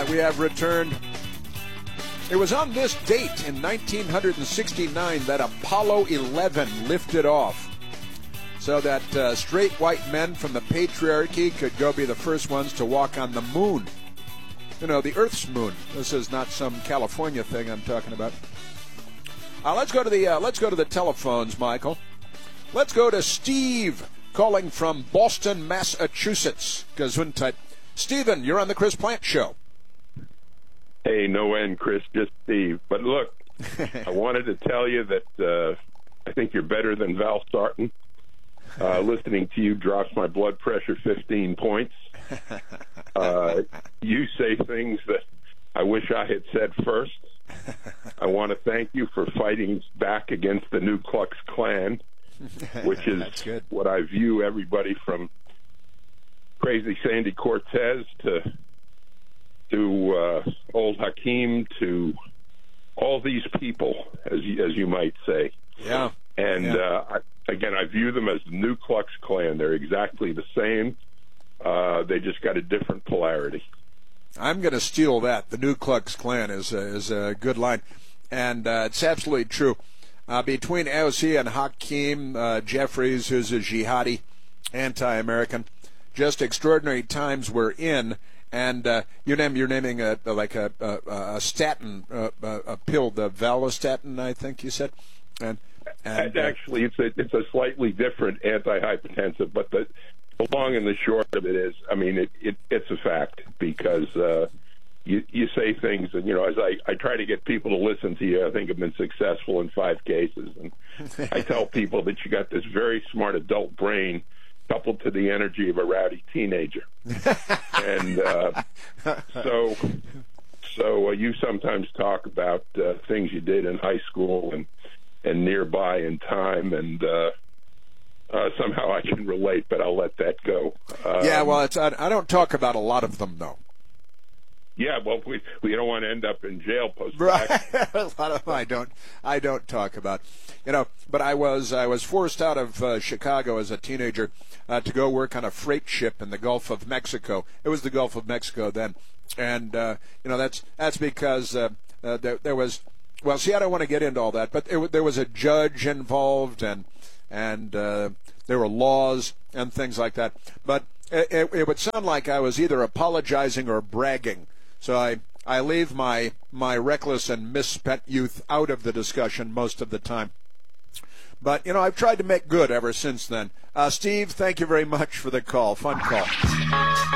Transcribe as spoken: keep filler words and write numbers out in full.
right, we have returned. It was on this date in nineteen sixty-nine that Apollo eleven lifted off so that uh, straight white men from the patriarchy could go be the first ones to walk on the moon. You know, the Earth's moon. This is not some California thing I'm talking about. Uh, let's go to the uh, let's go to the telephones, Michael. Let's go to Steve calling from Boston, Massachusetts. Gesundheit. Stephen, you're on the Chris Plant Show. Hey, no end, Chris, just Steve. But look, I wanted to tell you that uh, I think you're better than Val Sarton. Uh, listening to you drops my blood pressure fifteen points. Uh, you say things that I wish I had said first. I want to thank you for fighting back against the Ku Klux Klan, which is what I view everybody from crazy Sandy Cortez to to uh, old Hakeem to all these people, as you, as you might say. Yeah. And yeah. Uh, I, again, I view them as the Ku Klux Klan. They're exactly the same. Uh, they just got a different polarity. I'm going to steal that. The Ku Klux Klan is a, is a good line, and uh, it's absolutely true. Uh, between A O C and Hakeem uh, Jeffries, who's a jihadi, anti-American, just extraordinary times we're in. And uh, you name, you're naming a, like a, a, a statin, a, a pill, the Valastatin, I think you said. And, and actually, it's a it's a slightly different antihypertensive, but the, the long and the short of it is, I mean, it, it it's a fact because uh, you you say things, and you know, as I, I try to get people to listen to you, I think I've been successful in five cases, and I tell people that you got this very smart adult brain coupled to the energy of a rowdy teenager. and uh, so so uh, you sometimes talk about uh, things you did in high school and, and nearby in time, and uh, uh, somehow I can relate, but I'll let that go. Um, yeah, well, it's I, I don't talk about a lot of them, though. Yeah, well, we we don't want to end up in jail post. Right, a lot of them I don't I don't talk about, you know. But I was I was forced out of uh, Chicago as a teenager uh, to go work on a freight ship in the Gulf of Mexico. It was the Gulf of Mexico then, and uh, you know that's that's because uh, uh, there, there was well, see, I don't want to get into all that, but it, there was a judge involved, and and uh, there were laws and things like that. But it, it would sound like I was either apologizing or bragging. So I, I leave my, my reckless and misspent youth out of the discussion most of the time. But, you know, I've tried to make good ever since then. Uh, Steve, thank you very much for the call. Fun call.